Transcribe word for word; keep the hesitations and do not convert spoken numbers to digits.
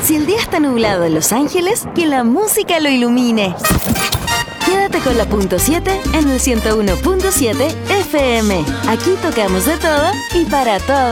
Si el día está nublado en Los Ángeles, que la música lo ilumine. Quédate con la punto siete en el ciento uno punto siete F M. Aquí tocamos de todo y para todos.